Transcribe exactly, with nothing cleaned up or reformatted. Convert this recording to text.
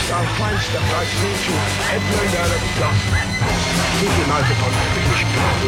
I'll find stuff like nature, head blown down at the top. Keep your mouth upon every issue.